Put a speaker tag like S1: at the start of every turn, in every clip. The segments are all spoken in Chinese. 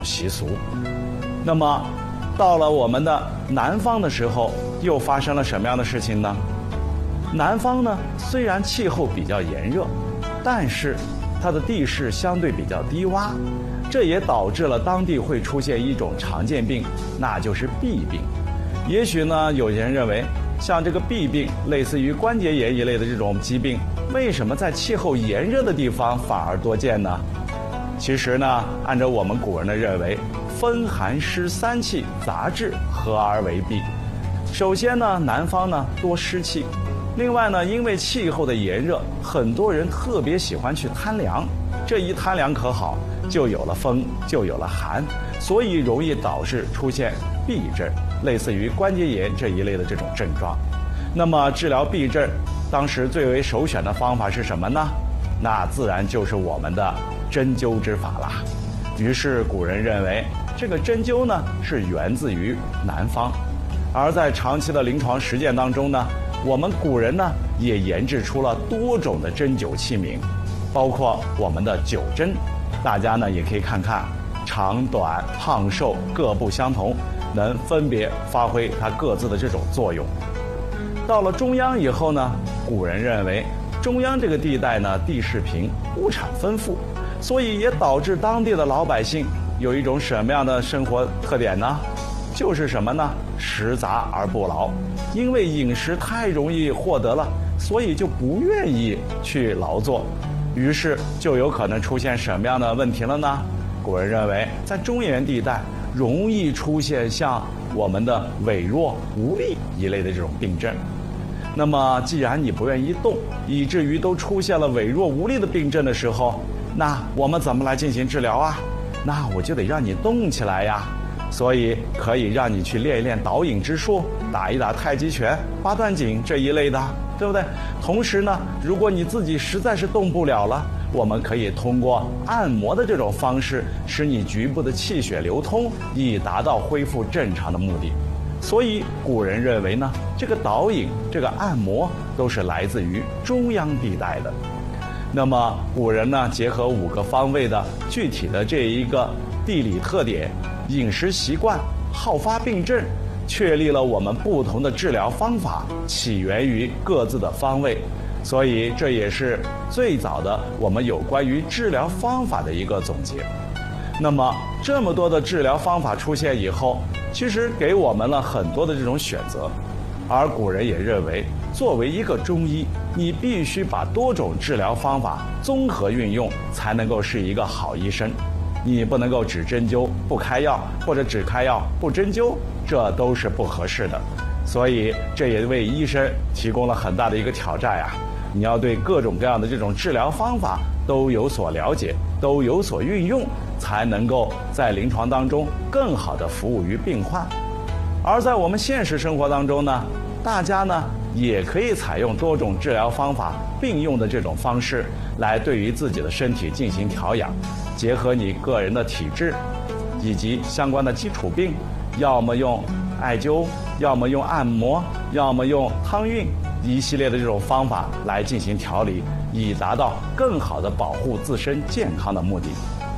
S1: 习俗。那么到了我们的南方的时候，又发生了什么样的事情呢？南方呢，虽然气候比较炎热，但是它的地势相对比较低洼，这也导致了当地会出现一种常见病，那就是痹病。也许呢，有人认为像这个痹病，类似于关节炎一类的这种疾病，为什么在气候炎热的地方反而多见呢？其实呢，按照我们古人的认为，风寒湿三气杂质合而为痹。首先呢，南方呢多湿气，另外呢，因为气候的炎热，很多人特别喜欢去贪凉，这一贪凉可好，就有了风，就有了寒，所以容易导致出现痹症，类似于关节炎这一类的这种症状。那么治疗痹症，当时最为首选的方法是什么呢？那自然就是我们的针灸之法啦。于是古人认为，这个针灸呢是源自于南方，而在长期的临床实践当中呢，我们古人呢也研制出了多种的针灸器皿，包括我们的灸针，大家呢也可以看看，长短胖瘦各不相同，能分别发挥它各自的这种作用。到了中央以后呢，古人认为中央这个地带呢地势平，物产丰富，所以也导致当地的老百姓有一种什么样的生活特点呢？就是什么呢？食杂而不劳。因为饮食太容易获得了，所以就不愿意去劳作，于是就有可能出现什么样的问题了呢？古人认为，在中原地带容易出现像我们的痿弱无力一类的这种病症。那么既然你不愿意动，以至于都出现了痿弱无力的病症的时候，那我们怎么来进行治疗啊？那我就得让你动起来呀。所以可以让你去练一练导引之术，打一打太极拳、八段锦这一类的，对不对？同时呢，如果你自己实在是动不了了，我们可以通过按摩的这种方式，使你局部的气血流通，以达到恢复正常的目的。所以古人认为呢，这个导引、这个按摩都是来自于中央地带的。那么古人呢，结合5个方位的具体的这一个地理特点、饮食习惯、好发病症，确立了我们不同的治疗方法起源于各自的方位，所以这也是最早的我们有关于治疗方法的一个总结。那么这么多的治疗方法出现以后，其实给我们了很多的这种选择，而古人也认为，作为一个中医，你必须把多种治疗方法综合运用，才能够是一个好医生。你不能够只针灸不开药，或者只开药不针灸，这都是不合适的。所以这也为医生提供了很大的一个挑战啊！你要对各种各样的这种治疗方法都有所了解，都有所运用，才能够在临床当中更好的服务于病患。而在我们现实生活当中呢，大家呢也可以采用多种治疗方法并用的这种方式，来对于自己的身体进行调养，结合你个人的体质以及相关的基础病，要么用艾灸，要么用按摩，要么用汤运一系列的这种方法来进行调理，以达到更好的保护自身健康的目的。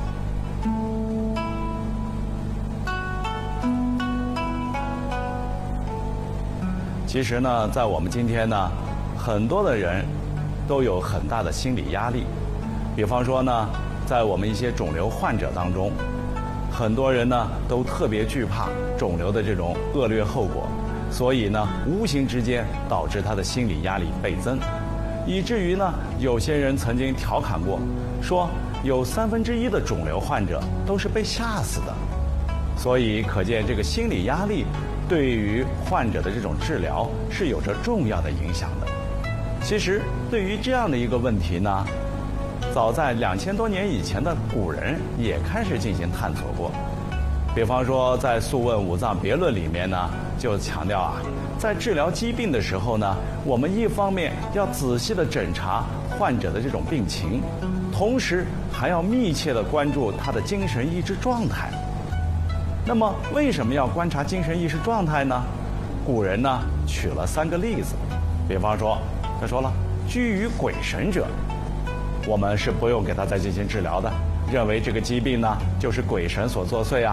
S1: 其实呢，在我们今天呢，很多的人都有很大的心理压力。比方说呢，在我们一些肿瘤患者当中，很多人呢都特别惧怕肿瘤的这种恶劣后果，所以呢，无形之间导致他的心理压力倍增，以至于呢，有些人曾经调侃过，说有1/3的肿瘤患者都是被吓死的。所以可见这个心理压力对于患者的这种治疗是有着重要的影响的。其实对于这样的一个问题呢，早在2000多年以前的古人也开始进行探索过。比方说在《素问·五脏别论》里面呢，就强调啊，在治疗疾病的时候呢，我们一方面要仔细的诊查患者的这种病情，同时还要密切的关注他的精神意志状态。那么为什么要观察精神意识状态呢？古人呢举了3个例子。比方说他说了，居于鬼神者，我们是不用给他再进行治疗的。 认为这个疾病呢就是鬼神所作祟啊。